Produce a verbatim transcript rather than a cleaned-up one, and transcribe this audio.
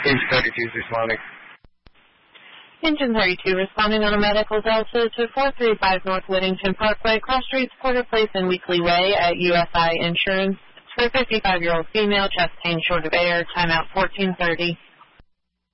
Page thirty-two is responding. Engine thirty-two responding on a medical Delta to four three five North Whittington Parkway, Cross Streets, Porter Place, and Weekly Way at U S I Insurance. For a fifty-five-year-old female, chest pain, short of air, timeout fourteen thirty.